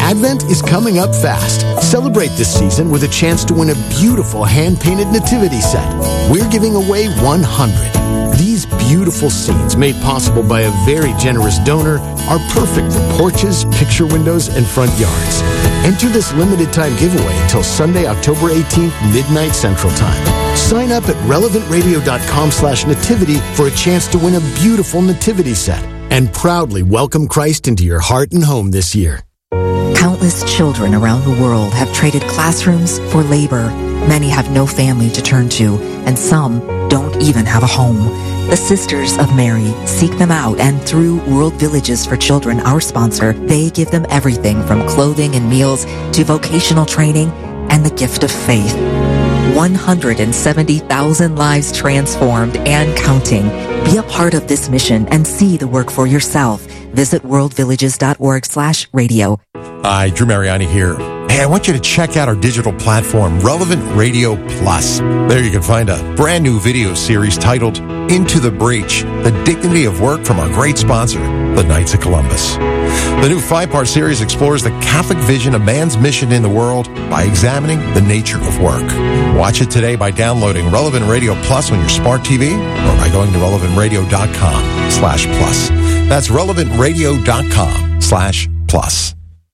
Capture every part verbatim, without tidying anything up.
Advent is coming up fast. Celebrate this season with a chance to win a beautiful hand-painted nativity set. We're giving away one hundred. These beautiful scenes, made possible by a very generous donor, are perfect for porches, picture windows, and front yards. Enter this limited-time giveaway until Sunday, October eighteenth, midnight Central Time. Sign up at relevantradio.com slash nativity for a chance to win a beautiful nativity set and proudly welcome Christ into your heart and home this year. Countless children around the world have traded classrooms for labor. Many have no family to turn to, and some don't even have a home. The Sisters of Mary seek them out, and through World Villages for Children, our sponsor, they give them everything from clothing and meals to vocational training and the gift of faith. one hundred seventy thousand lives transformed and counting. Be a part of this mission and see the work for yourself. Visit worldvillages.org slash radio. Hi, Drew Mariani here. Hey, I want you to check out our digital platform, Relevant Radio Plus. There you can find a brand new video series titled Into the Breach, the dignity of work from our great sponsor, the Knights of Columbus. The new five-part series explores the Catholic vision of man's mission in the world by examining the nature of work. Watch it today by downloading Relevant Radio Plus on your smart T V or by going to relevantradio.com slash plus. That's relevantradio.com slash plus.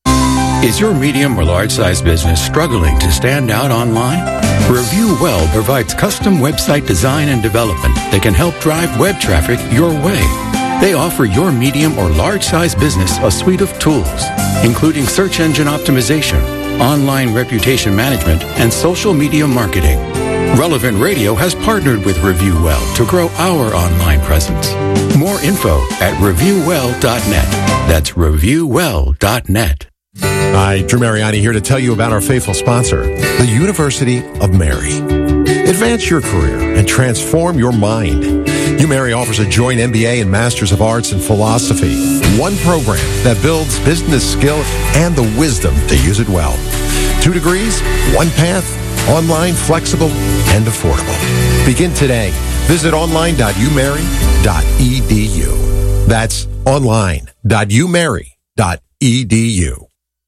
Is your medium or large-size business struggling to stand out online? Review Well provides custom website design and development that can help drive web traffic your way. They offer your medium or large-size business a suite of tools, including search engine optimization, online reputation management, and social media marketing. Relevant Radio has partnered with Review Well to grow our online presence. More info at review well dot net. That's review well dot net. Hi, Drew Mariani here to tell you about our faithful sponsor, the University of Mary. Advance your career and transform your mind. UMary offers a joint M B A and Masters of Arts in Philosophy. One program that builds business skill and the wisdom to use it well. Two degrees, one path, online, flexible, and affordable. Begin today. Visit online dot u mary dot e d u. That's online dot u mary dot e d u.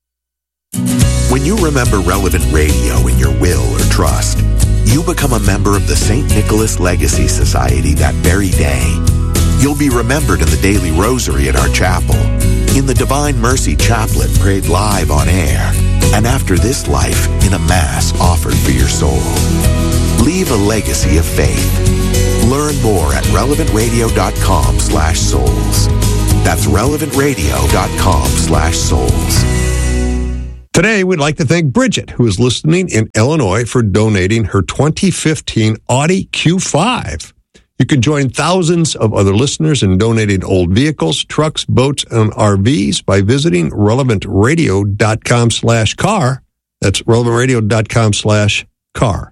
When you remember Relevant Radio in your will or trust, you become a member of the Saint Nicholas Legacy Society that very day. You'll be remembered in the daily rosary at our chapel, in the Divine Mercy Chaplet prayed live on air, and after this life in a Mass offered for your soul. Leave a legacy of faith. Learn more at relevantradio.com slash souls. That's relevantradio.com slash souls. Today, we'd like to thank Bridget, who is listening in Illinois, for donating her twenty fifteen Audi Q five. You can join thousands of other listeners in donating old vehicles, trucks, boats, and R Vs by visiting relevantradio.com slash car. That's relevantradio.com slash car.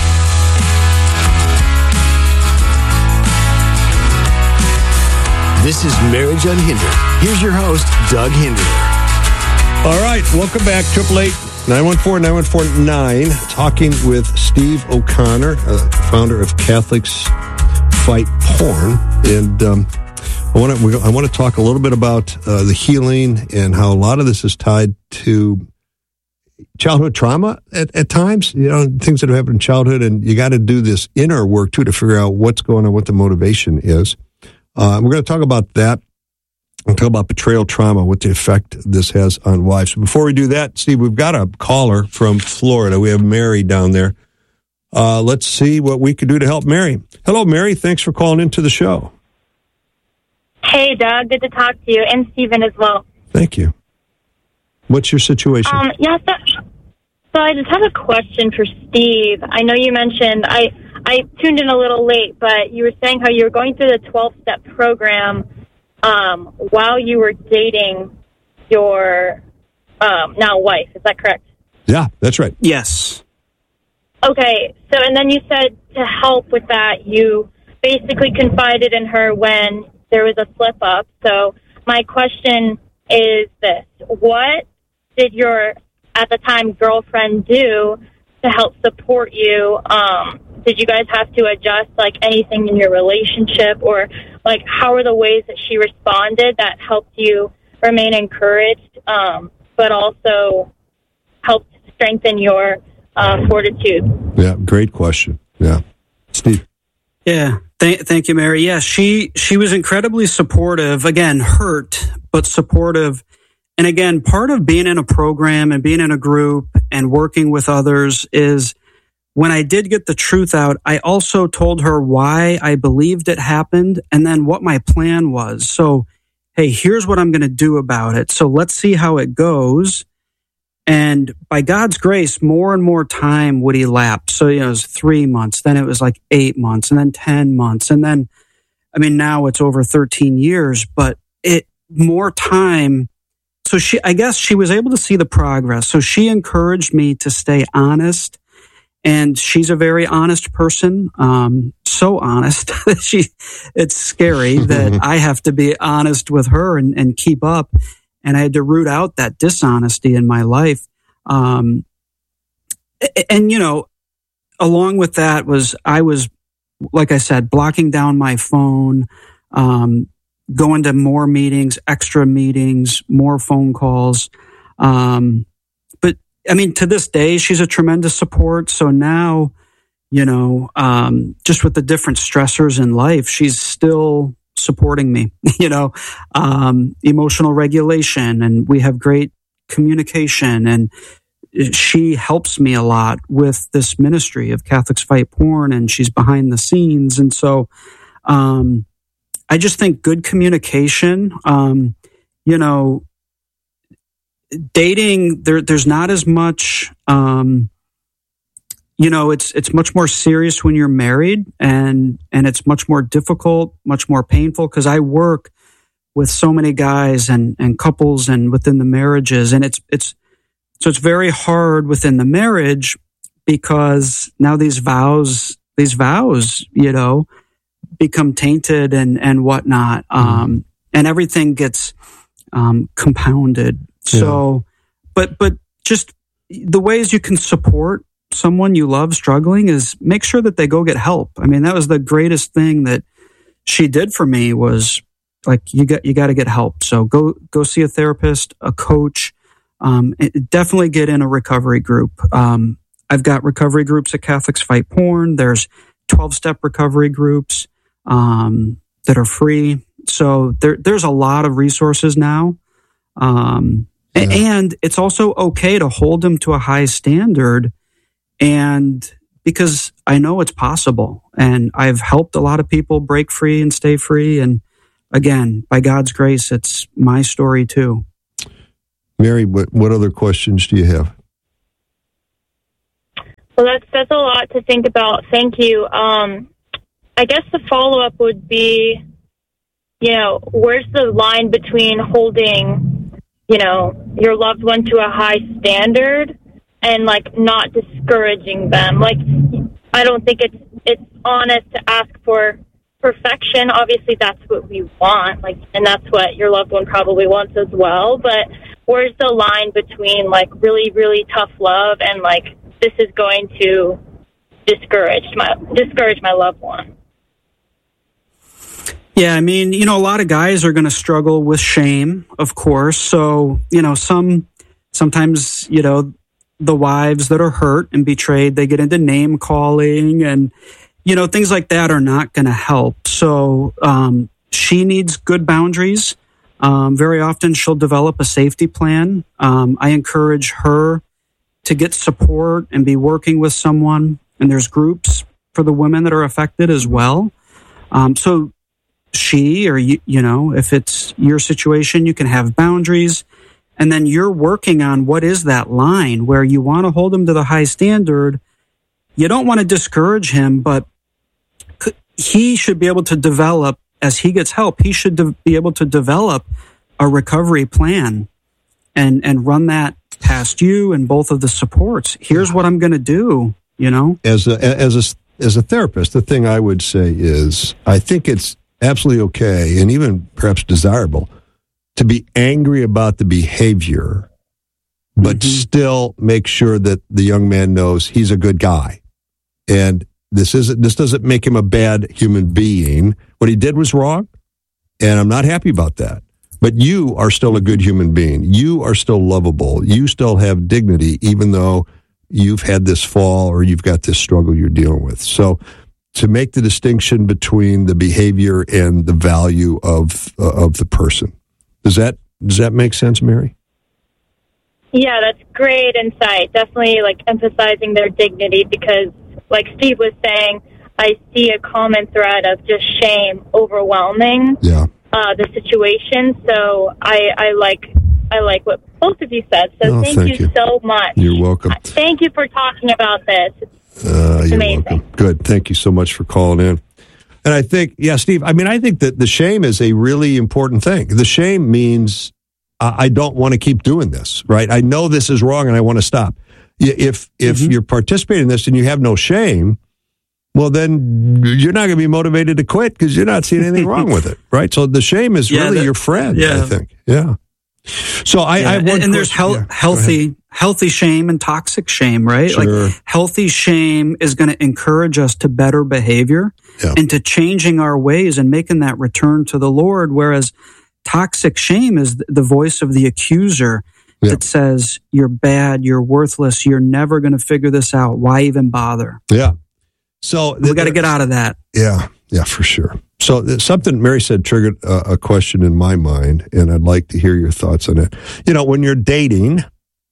This is Marriage Unhindered. Here's your host, Doug Hinderler. All right, welcome back. eight eight eight, nine one four, nine one four nine. Talking with Steve O'Connor, uh, founder of Catholics Fight Porn. And um, I want to I want to talk a little bit about uh, the healing and how a lot of this is tied to childhood trauma at, at times, you know, things that have happened in childhood. And you got to do this inner work, too, to figure out what's going on, what the motivation is. Uh, we're going to talk about that. We'll talk about betrayal trauma, what the effect this has on wives. Before we do that, Steve, we've got a caller from Florida. We have Mary down there. Uh, let's see what we can do to help Mary. Hello, Mary. Thanks for calling into the show. Hey, Doug. Good to talk to you, and Stephen as well. Thank you. What's your situation? Um, yeah, so, so I just have a question for Steve. I know you mentioned, I, I tuned in a little late, but you were saying how you were going through the twelve-step program Um, while you were dating your um, now wife. Is that correct? Yeah, that's right. Yes. Okay, so and then you said to help with that, you basically confided in her when there was a slip-up. So my question is this. What did your, at the time, girlfriend do to help support you? Um, did you guys have to adjust, like, anything in your relationship? Or, like, how are the ways that she responded that helped you remain encouraged um, but also helped strengthen your uh, fortitude? Yeah, great question. Yeah. Steve? Yeah, th- thank you, Mary. Yeah, she, she was incredibly supportive, again, hurt, but supportive. And again, part of being in a program and being in a group and working with others is when I did get the truth out, I also told her why I believed it happened and then what my plan was. So, hey, here's what I'm going to do about it. So let's see how it goes. And by God's grace, more and more time would elapse. So, you know, it was three months, then it was like eight months, and then ten months. And then, I mean, now it's over thirteen years, but it more time. So she, I guess she was able to see the progress. So she encouraged me to stay honest. And she's a very honest person. Um, so honest that she, it's scary that I have to be honest with her and, and keep up. And I had to root out that dishonesty in my life. Um, and, you know, along with that was, I was, like I said, blocking down my phone, um, going to more meetings, extra meetings, more phone calls. Um, but I mean, to this day, she's a tremendous support. So now, you know, um, just with the different stressors in life, she's still supporting me, you know, um, emotional regulation, and we have great communication, and she helps me a lot with this ministry of Catholics Fight Porn, and she's behind the scenes. And so, um, I just think good communication, um, you know, dating, there, there's not as much, um, you know, it's it's much more serious when you're married, and and it's much more difficult, much more painful, because I work with so many guys and, and couples and within the marriages, and it's it's so it's very hard within the marriage, because now these vows, these vows, you know, become tainted and and whatnot, um, and everything gets um, compounded. Yeah. So, but but just the ways you can support someone you love struggling is make sure that they go get help. I mean, that was the greatest thing that she did for me, was like, you got, you got to get help. So go, go see a therapist, a coach, um, definitely get in a recovery group. Um, I've got recovery groups at Catholics Fight Porn. There's twelve step recovery groups, um, that are free. So there, there's a lot of resources now. Um, yeah. And it's also okay to hold them to a high standard. And because I know it's possible, and I've helped a lot of people break free and stay free. And again, by God's grace, it's my story too. Mary, what, what other questions do you have? Well, that's, that's a lot to think about. Thank you. Um, I guess the follow-up would be, you know, where's the line between holding, you know, your loved one to a high standard and like not discouraging them? Like, I don't think it's it's honest to ask for perfection. Obviously, that's what we want, like, and that's what your loved one probably wants as well. But where's the line between like really, really tough love and like this is going to discourage my discourage my loved one? Yeah, I mean, you know, a lot of guys are going to struggle with shame, of course. So, you know, some sometimes, you know, the wives that are hurt and betrayed, they get into name calling, and, you know, things like that are not going to help. So um, she needs good boundaries. Um, very often she'll develop a safety plan. Um, I encourage her to get support and be working with someone. And there's groups for the women that are affected as well. Um, so she, or, you, you know, if it's your situation, you can have boundaries. And then you're working on what is that line where you want to hold him to the high standard. You don't want to discourage him, but he should be able to develop, as he gets help, he should de- be able to develop a recovery plan and, and run that past you and both of the supports. Here's what I'm going to do, you know? As a, as a, as a therapist, the thing I would say is, I think it's absolutely okay and even perhaps desirable to be angry about the behavior, but mm-hmm. still make sure that the young man knows he's a good guy. And this isn't, this doesn't make him a bad human being. What he did was wrong, and I'm not happy about that. But you are still a good human being. You are still lovable. You still have dignity, even though you've had this fall or you've got this struggle you're dealing with. So to make the distinction between the behavior and the value of uh, of the person. Does that does that make sense, Mary? Yeah, that's great insight. Definitely like emphasizing their dignity because, like Steve was saying, I see a common thread of just shame overwhelming yeah. uh, the situation. So I, I like I like what both of you said. So oh, thank, thank you, you so much. You're welcome. Uh, thank you for talking about this. It's, uh, it's you're amazing. welcome. Good. Thank you so much for calling in. And I think, yeah, Steve, I mean, I think that the shame is a really important thing. The shame means uh, I don't want to keep doing this, right? I know this is wrong and I want to stop. If if mm-hmm. you're participating in this and you have no shame, well, then you're not going to be motivated to quit because you're not seeing anything wrong with it, right? So the shame is yeah, really that, your friend, yeah. I think. Yeah. So I, yeah. I and, and there's hel- yeah. healthy, healthy shame and toxic shame, right? Sure. Like healthy shame is going to encourage us to better behavior yeah. and to changing our ways and making that return to the Lord. Whereas toxic shame is the voice of the accuser yeah. that says you're bad, you're worthless, you're never going to figure this out. Why even bother? Yeah. So we got to get out of that. Yeah, yeah, for sure. So something Mary said triggered a, a question in my mind, and I'd like to hear your thoughts on it. You know, when you're dating,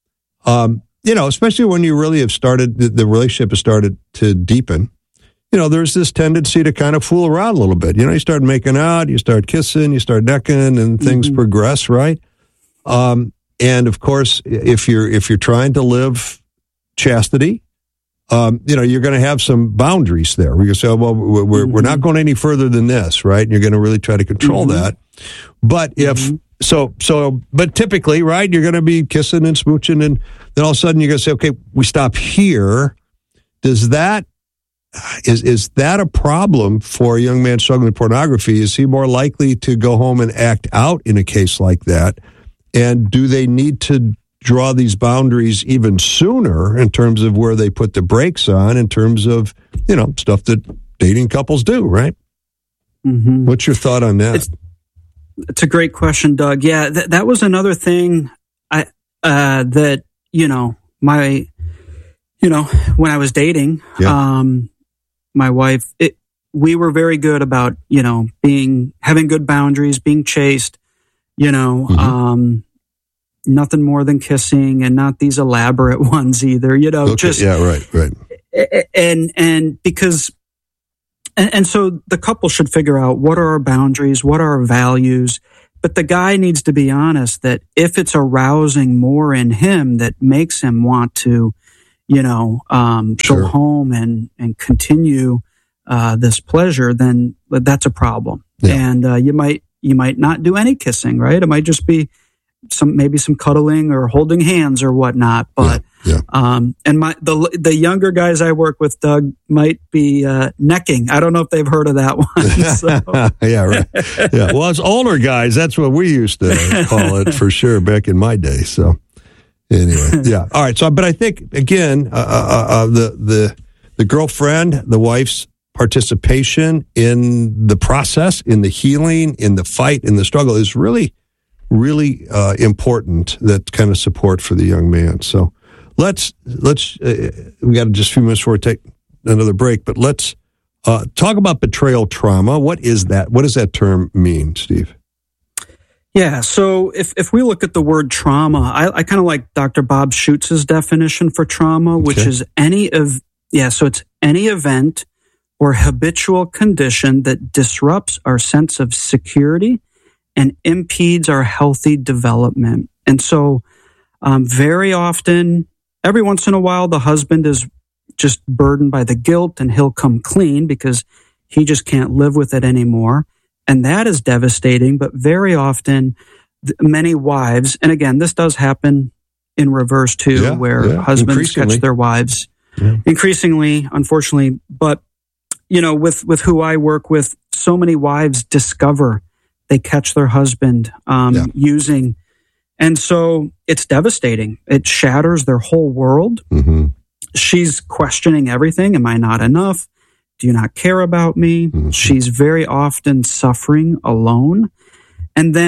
um, you know, especially when you really have started, the, the relationship has started to deepen, you know, there's this tendency to kind of fool around a little bit. You know, you start making out, you start kissing, you start necking, and things mm-hmm. progress, right? Um, and of course, if you're if you're trying to live chastity, Um, you know, you're going to have some boundaries there. We're going to say, oh, well, we're, mm-hmm. we're not going any further than this, right? And you're going to really try to control mm-hmm. that. But if, mm-hmm. so, so, but typically, right, you're going to be kissing and smooching, and then all of a sudden you're going to say, okay, we stop here. Does that, is, is that a problem for a young man struggling with pornography? Is he more likely to go home and act out in a case like that? And do they need to draw these boundaries even sooner in terms of where they put the brakes on, in terms of, you know, stuff that dating couples do, right? Mm-hmm. What's your thought on that? It's, it's a great question, Doug. Yeah, th- that was another thing I uh, that, you know, my, you know, when I was dating, yeah. um, my wife, it, we were very good about, you know, being, having good boundaries, being chaste, you know, mm-hmm. um, nothing more than kissing, and not these elaborate ones either, you know, okay, just, yeah, right, right. And, and because, and, and so the couple should figure out what are our boundaries, what are our values, but the guy needs to be honest that if it's arousing more in him that makes him want to, you know, um, sure. go home and, and continue, uh, this pleasure, then that's a problem. Yeah. And, uh, you might, you might not do any kissing, right? It might just be some, maybe some cuddling or holding hands or whatnot. But, yeah, yeah. um, and my, the, the younger guys I work with, Doug, might be, uh, necking. I don't know if they've heard of that one. So. yeah, right. Yeah. Well, it's older guys. That's what we used to call it for sure back in my day. So anyway, yeah. All right. So, but I think again, uh, uh, uh, the, the, the girlfriend, the wife's participation in the process, in the healing, in the fight, in the struggle is really, really uh, important. That kind of support for the young man. So let's let's uh, we got just a few minutes before we take another break, but let's uh, talk about betrayal trauma. What is that? What does that term mean, Steve? Yeah, so if, if we look at the word trauma, I, I kind of like Doctor Bob Schutz's definition for trauma, okay. which is any of yeah, so it's any event or habitual condition that disrupts our sense of security and impedes our healthy development. And so um, very often, every once in a while, the husband is just burdened by the guilt and he'll come clean because he just can't live with it anymore. And that is devastating. But very often, many wives, and again, this does happen in reverse too, yeah, where yeah. husbands catch their wives yeah. increasingly, unfortunately. But you know, with, with who I work with, so many wives discover they catch their husband um, yeah. using. And so it's devastating. It shatters their whole world. Mm-hmm. She's questioning everything. Am I not enough? Do you not care about me? Mm-hmm. She's very often suffering alone. And then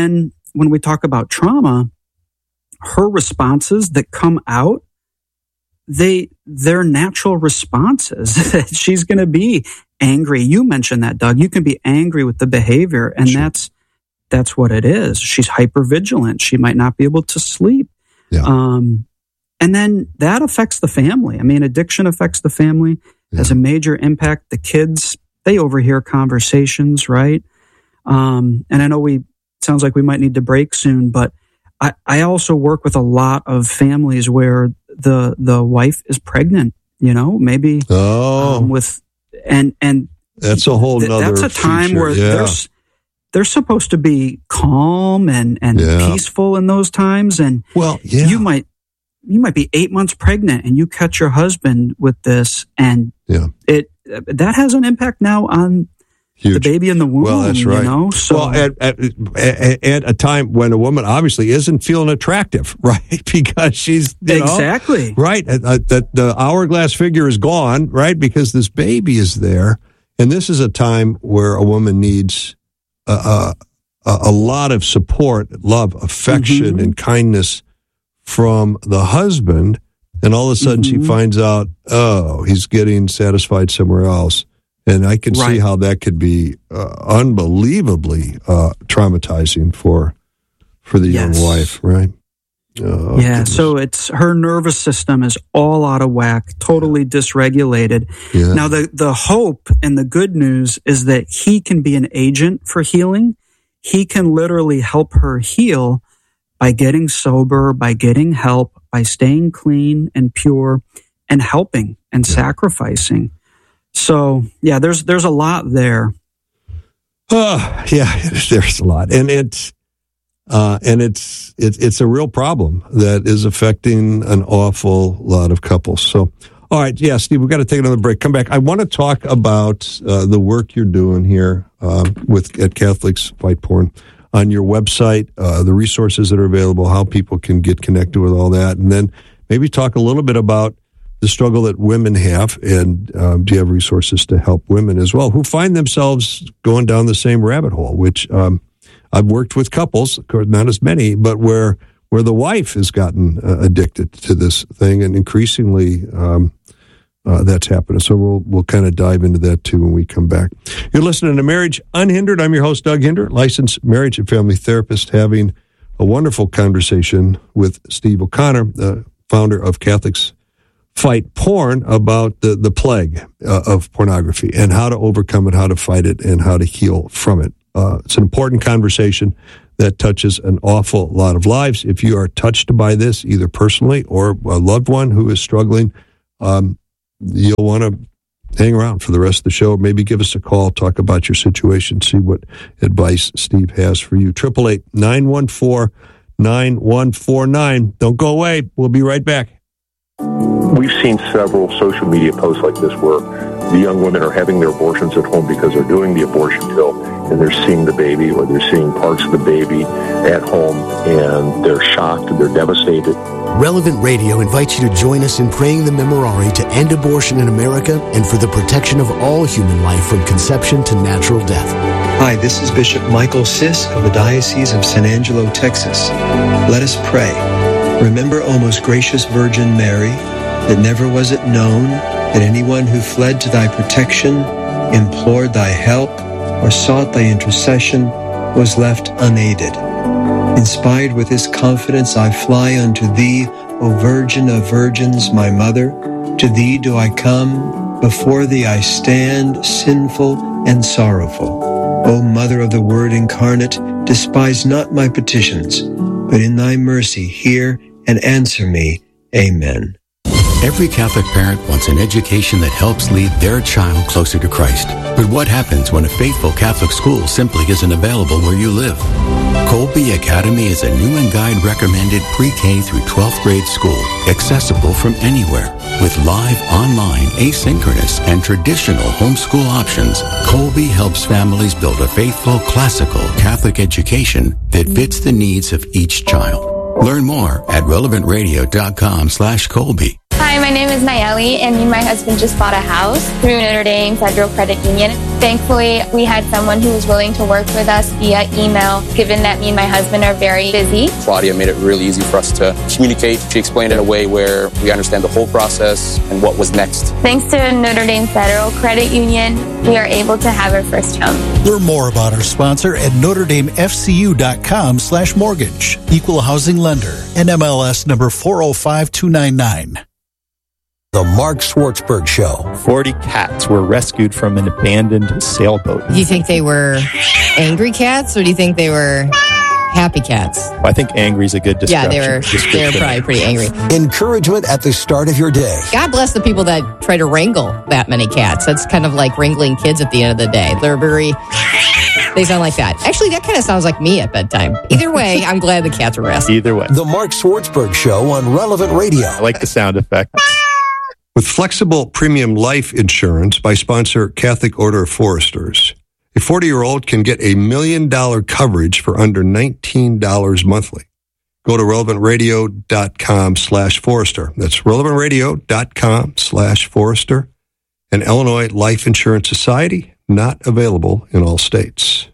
when we talk about trauma, her responses that come out, they, they're natural responses. She's going to be angry. You mentioned that, Doug. You can be angry with the behavior, and sure. that's, that's what it is. She's hypervigilant. She might not be able to sleep. Yeah. Um, and then that affects the family. I mean, addiction affects the family, yeah. has a major impact. The kids, they overhear conversations, right? Um, and I know we, sounds like we might need to break soon, but I, I also work with a lot of families where the, the wife is pregnant, you know, maybe, oh. um, with, and, and that's a whole th- nother that's a time feature. where yeah. there's, they're supposed to be calm and, and yeah. peaceful in those times. And well, yeah. you might, you might be eight months pregnant and you catch your husband with this, and yeah. it, that has an impact now on Huge. the baby in the womb. Well, that's right. You know? So, well, at, at, at, at a time when a woman obviously isn't feeling attractive, right? Because she's, you know, exactly. right. That the hourglass figure is gone, right? Because this baby is there. And this is a time where a woman needs a, a, a lot of support, love, affection, mm-hmm. and kindness from the husband. And all of a sudden mm-hmm. she finds out, oh, he's getting satisfied somewhere else. And I can right. see how that could be uh, unbelievably uh, traumatizing for for the yes. young wife, right? Oh, yeah, goodness. So it's her nervous system is all out of whack, totally dysregulated. Yeah. Now, the, the hope and the good news is that he can be an agent for healing. He can literally help her heal by getting sober, by getting help, by staying clean and pure, and helping and yeah. sacrificing. So, yeah, there's there's a lot there. Oh, yeah, there's a lot. And it's uh, and it's it's it's a real problem that is affecting an awful lot of couples. So, all right, yeah, Steve, we've got to take another break. Come back. I want to talk about uh, the work you're doing here uh, with at Catholics Fight Porn on your website, uh, the resources that are available, how people can get connected with all that, and then maybe talk a little bit about the struggle that women have, and um, do you have resources to help women as well who find themselves going down the same rabbit hole, which um, I've worked with couples, of course, not as many, but where where the wife has gotten uh, addicted to this thing, and increasingly um, uh, that's happening. So we'll we'll kind of dive into that too when we come back. You're listening to Marriage Unhindered. I'm your host, Doug Hinder, licensed marriage and family therapist, having a wonderful conversation with Steve O'Connor, the founder of Catholics Fight Porn, about the, the plague uh, of pornography and how to overcome it, how to fight it, and how to heal from it. Uh, it's an important conversation that touches an awful lot of lives. If you are touched by this, either personally or a loved one who is struggling, um, you'll want to hang around for the rest of the show. Maybe give us a call, talk about your situation, see what advice Steve has for you. eight eight eight, nine one four, nine one four nine. Don't go away. We'll be right back. We've seen several social media posts like this where the young women are having their abortions at home because they're doing the abortion pill and they're seeing the baby, or they're seeing parts of the baby at home, and they're shocked and they're devastated. Relevant Radio invites you to join us in praying the Memorare to end abortion in America and for the protection of all human life from conception to natural death. Hi, this is Bishop Michael Siss of the Diocese of San Angelo, Texas. Let us pray. Remember, O most gracious Virgin Mary, that never was it known that anyone who fled to thy protection, implored thy help, or sought thy intercession was left unaided. Inspired with this confidence, I fly unto thee, O Virgin of Virgins, my Mother. To thee do I come, before thee I stand, sinful and sorrowful. O Mother of the Word incarnate, despise not my petitions, but in thy mercy hear and answer me. Amen. Every Catholic parent wants an education that helps lead their child closer to Christ. But what happens when a faithful Catholic school simply isn't available where you live? Colby Academy is a new and guide recommended pre-K through twelfth grade school, accessible from anywhere. With live, online, asynchronous, and traditional homeschool options, Colby helps families build a faithful, classical Catholic education that fits the needs of each child. Learn more at relevant radio dot com slash Colby. Hi, Hi, my name is Nayeli, and me and my husband just bought a house through Notre Dame Federal Credit Union. Thankfully, we had someone who was willing to work with us via email, given that me and my husband are very busy. Claudia made it really easy for us to communicate. She explained it in a way where we understand the whole process and what was next. Thanks to Notre Dame Federal Credit Union, we are able to have our first home. Learn more about our sponsor at Notre Dame F C U dot com slash mortgage. Equal housing lender. N M L S number four oh five two nine nine. The Mark Schwartzberg Show. forty cats were rescued from an abandoned sailboat. Do you think they were angry cats, or do you think they were happy cats? Well, I think angry is a good description. Yeah, they were, they were probably pretty angry. Encouragement at the start of your day. God bless the people that try to wrangle that many cats. That's kind of like wrangling kids at the end of the day. They're very... They sound like that. Actually, that kind of sounds like me at bedtime. Either way, I'm glad the cats were rescued. Either way. The Mark Schwartzberg Show on Relevant Radio. I like the sound effect. With flexible premium life insurance by sponsor Catholic Order of Foresters, a forty-year-old can get a million dollar coverage for under nineteen dollars monthly. Go to relevant radio dot com slash Forester. That's relevant radio dot com slash Forester. An Illinois Life Insurance Society, not available in all states.